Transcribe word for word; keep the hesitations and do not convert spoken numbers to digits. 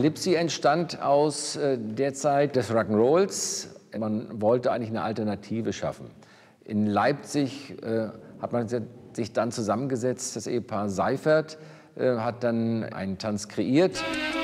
Lipsi entstand aus äh, der Zeit des Rock'n'Rolls. Man wollte eigentlich eine Alternative schaffen. In Leipzig äh, hat man sich dann zusammengesetzt, das Ehepaar Seifert äh, hat dann einen Tanz kreiert.